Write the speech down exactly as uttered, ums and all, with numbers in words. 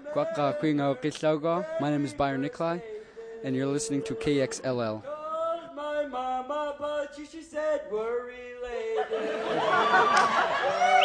Quaqa Quingo Qillaugo. My name is Byron Nikolai, and you're listening to K X L L. Called my mama, but she, she said we're related.